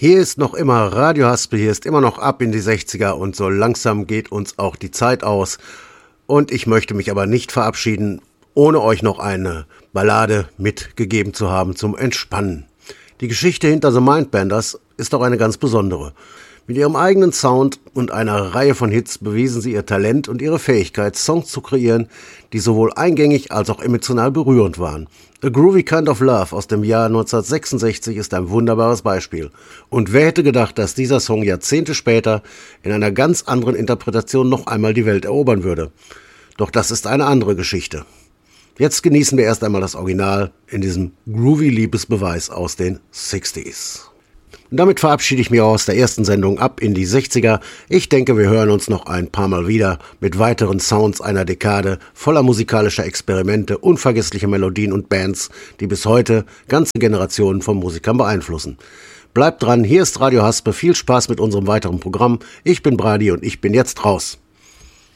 Hier ist noch immer Radio Haspel, hier ist immer noch Ab in die 60er und so langsam geht uns auch die Zeit aus. Und ich möchte mich aber nicht verabschieden, ohne euch noch eine Ballade mitgegeben zu haben zum Entspannen. Die Geschichte hinter The Mindbenders ist auch eine ganz besondere. Mit ihrem eigenen Sound und einer Reihe von Hits bewiesen sie ihr Talent und ihre Fähigkeit, Songs zu kreieren, die sowohl eingängig als auch emotional berührend waren. A Groovy Kind of Love aus dem Jahr 1966 ist ein wunderbares Beispiel. Und wer hätte gedacht, dass dieser Song Jahrzehnte später in einer ganz anderen Interpretation noch einmal die Welt erobern würde? Doch das ist eine andere Geschichte. Jetzt genießen wir erst einmal das Original in diesem groovy Liebesbeweis aus den 60s. Und damit verabschiede ich mich aus der ersten Sendung Ab in die 60er. Ich denke, wir hören uns noch ein paar Mal wieder mit weiteren Sounds einer Dekade voller musikalischer Experimente, unvergessliche Melodien und Bands, die bis heute ganze Generationen von Musikern beeinflussen. Bleibt dran, hier ist Radio Haspel. Viel Spaß mit unserem weiteren Programm. Ich bin Brady und ich bin jetzt raus.